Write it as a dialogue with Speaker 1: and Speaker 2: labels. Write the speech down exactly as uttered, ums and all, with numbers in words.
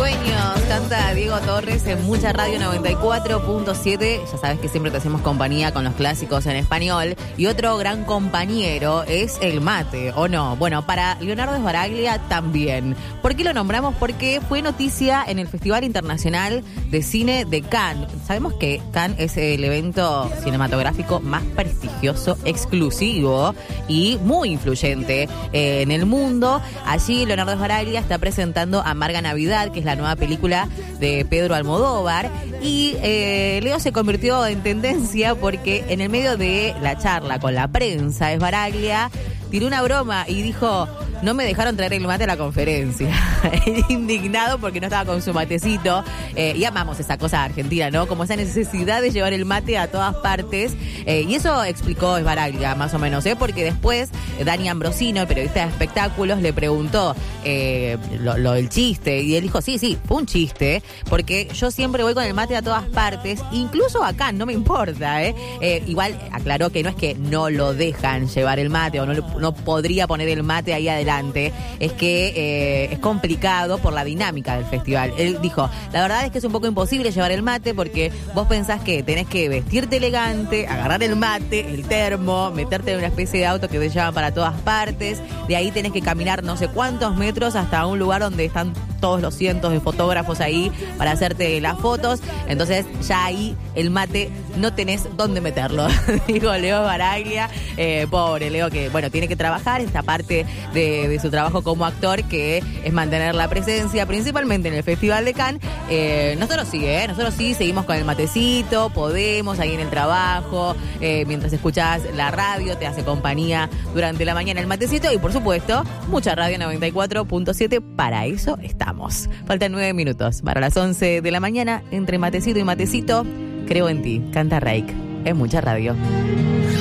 Speaker 1: Sueños, canta Diego Torres en Mucha Radio noventa y cuatro punto siete. Ya sabes que siempre te hacemos compañía con los clásicos en español. Y otro gran compañero es el mate, ¿o no? Bueno, para Leonardo Sbaraglia también. ¿Por qué lo nombramos? Porque fue noticia en el Festival Internacional de Cine de Cannes. Sabemos que Cannes es el evento cinematográfico más prestigioso, exclusivo y muy influyente eh, en el mundo. Allí Leonardo Sbaraglia está presentando Amarga Navidad, que es la nueva película de Pedro Almodóvar, y eh, Leo se convirtió en tendencia porque en el medio de la charla con la prensa, Sbaraglia tiró una broma y dijo: no me dejaron traer el mate a la conferencia. Indignado porque no estaba con su matecito. Eh, y amamos esa cosa argentina, ¿no? Como esa necesidad de llevar el mate a todas partes. Eh, y eso explicó Sbaraglia, más o menos, ¿eh? Porque después Dani Ambrosino, el periodista de espectáculos, le preguntó eh, lo, lo del chiste. Y él dijo: sí, sí, fue un chiste. Porque yo siempre voy con el mate a todas partes. Incluso acá, no me importa, ¿eh? eh igual aclaró que no es que no lo dejan llevar el mate o no, no podría poner el mate ahí adelante. Es que eh, es complicado por la dinámica del festival. Él dijo: la verdad es que es un poco imposible llevar el mate porque vos pensás que tenés que vestirte elegante, agarrar el mate, el termo, meterte en una especie de auto que te lleva para todas partes, de ahí tenés que caminar no sé cuántos metros hasta un lugar donde están todos los cientos de fotógrafos ahí para hacerte las fotos. Entonces ya ahí el mate no tenés dónde meterlo. Digo Leo Sbaraglia, eh, pobre Leo, que bueno, tiene que trabajar esta parte de, de su trabajo como actor, que es mantener la presencia principalmente en el Festival de Cannes. Eh, nosotros sí, ¿eh? Nosotros sí seguimos con el matecito, podemos ahí en el trabajo, eh, mientras escuchás la radio, te hace compañía durante la mañana el matecito, y por supuesto, Mucha Radio noventa y cuatro punto siete, para eso estamos. Faltan nueve minutos para las once de la mañana. Entre matecito y matecito, creo en ti. Canta Reik. Es Mucha Radio.